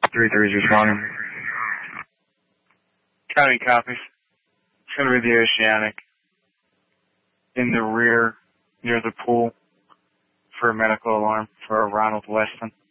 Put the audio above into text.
3-3's responding. County copies. It's going to be the Oceanic in the rear near the pool for a medical alarm for Ronald Weston.